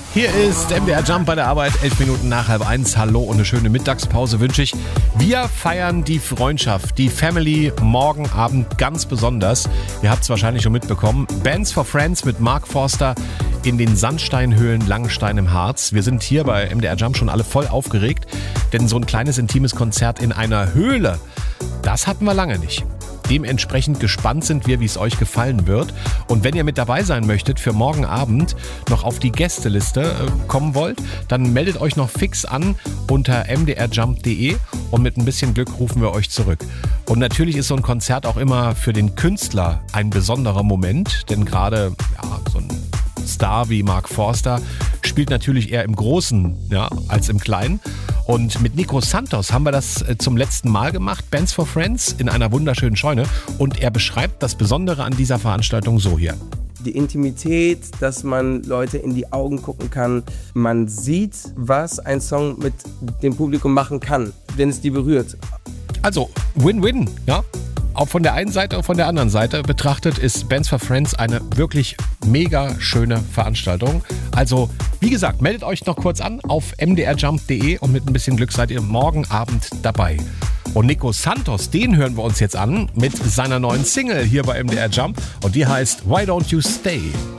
Hier ist MDR Jump bei der Arbeit, 11 Minuten nach 12:30. Hallo und eine schöne Mittagspause wünsche ich. Wir feiern die Freundschaft, die Family morgen Abend ganz besonders. Ihr habt es wahrscheinlich schon mitbekommen. Bands for Friends mit Mark Forster in den Sandsteinhöhlen Langenstein im Harz. Wir sind hier bei MDR Jump schon alle voll aufgeregt, denn so ein kleines intimes Konzert in einer Höhle, das hatten wir lange nicht. Dementsprechend gespannt sind wir, wie es euch gefallen wird. Und wenn ihr mit dabei sein möchtet, für morgen Abend noch auf die Gästeliste kommen wollt, dann meldet euch noch fix an unter mdrjump.de und mit ein bisschen Glück rufen wir euch zurück. Und natürlich ist so ein Konzert auch immer für den Künstler ein besonderer Moment, denn gerade so ein Star wie Mark Forster spielt natürlich eher im Großen als im Kleinen. Und mit Nico Santos haben wir das zum letzten Mal gemacht, Bands for Friends, in einer wunderschönen Scheune. Und er beschreibt das Besondere an dieser Veranstaltung so hier. Die Intimität, dass man Leute in die Augen gucken kann. Man sieht, was ein Song mit dem Publikum machen kann, wenn es die berührt. Also Win-Win, ja. Auch von der einen Seite und von der anderen Seite betrachtet ist Bands for Friends eine wirklich mega schöne Veranstaltung. Also, wie gesagt, meldet euch noch kurz an auf mdrjump.de und mit ein bisschen Glück seid ihr morgen Abend dabei. Und Nico Santos, den hören wir uns jetzt an mit seiner neuen Single hier bei MDR Jump und die heißt Why Don't You Stay?